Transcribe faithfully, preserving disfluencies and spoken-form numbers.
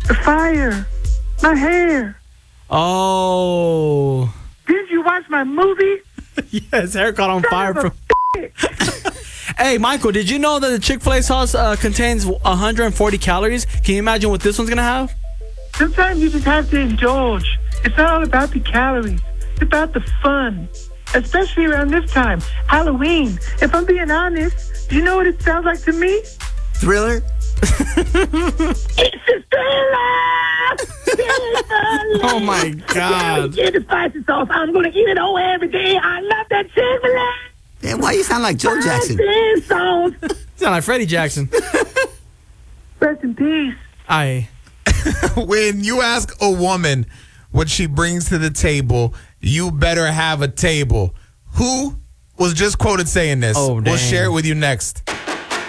The fire. My hair. Oh. Didn't you watch my movie? Yes, hair caught on Son fire. of a From... Hey, Michael, did you know that the Chick-fil-A sauce uh, contains one hundred forty calories? Can you imagine what this one's going to have? Sometimes you just have to indulge. It's not all about the calories. It's about the fun. Especially around this time, Halloween. If I'm being honest, do you know what it sounds like to me? Thriller? It's a thriller! Oh, my God. Get the spicy sauce. I'm going to eat it all every day. I love that Chick-fil-A. Man, why you sound like Joe Jackson? Spicy sauce. Sound like Freddie Jackson. Rest in peace. Aye. When you ask a woman what she brings to the table, you better have a table. Who was just quoted saying this? Oh, We'll dang. share it with you next.